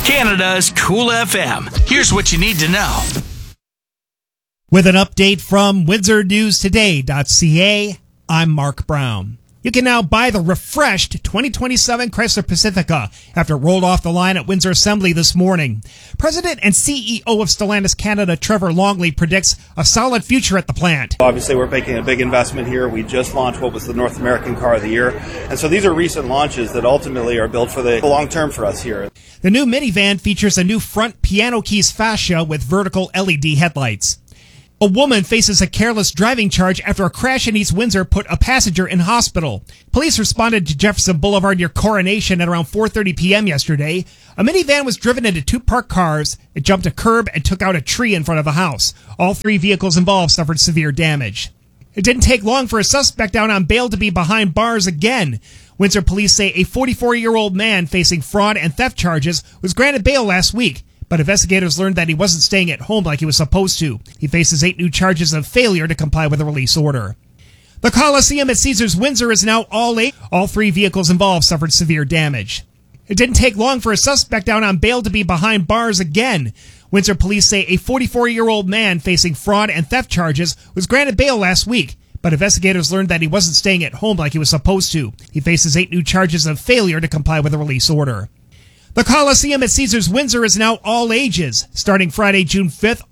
Canada's Cool FM. Here's what you need to know. With an update from WindsorNewsToday.ca, I'm Mark Brown. You can now buy the refreshed 2027 Chrysler Pacifica after it rolled off the line at Windsor Assembly this morning. President and CEO of Stellantis Canada, Trevor Longley, predicts a solid future at the plant. Obviously, we're making a big investment here. We just launched what was the North American Car of the Year. And so these are recent launches that ultimately are built for the long term for us here. The new minivan features a new front piano keys fascia with vertical LED headlights. A woman faces a careless driving charge after a crash in East Windsor put a passenger in hospital. Police responded to Jefferson Boulevard near Coronation at around 4:30 p.m. yesterday. A minivan was driven into two parked cars. It jumped a curb and took out a tree in front of the house. All three vehicles involved suffered severe damage. It didn't take long for a suspect out on bail to be behind bars again. Windsor police say a 44-year-old man facing fraud and theft charges was granted bail last week. But investigators learned that he wasn't staying at home like he was supposed to. He faces 8 new charges of failure to comply with a release order. The Coliseum at Caesars Windsor is now all 8. All 3 vehicles involved suffered severe damage. It didn't take long for a suspect out on bail to be behind bars again. Windsor police say a 44-year-old man facing fraud and theft charges was granted bail last week. But investigators learned that he wasn't staying at home like he was supposed to. He faces 8 new charges of failure to comply with a release order. The Coliseum at Caesars Windsor is now all ages. Starting Friday, June 5th,